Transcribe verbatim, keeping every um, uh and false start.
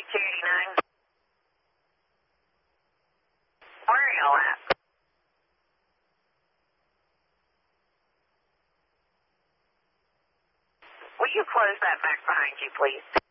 two eighty-nine. Where are y'all at? Will you close that back behind you, please?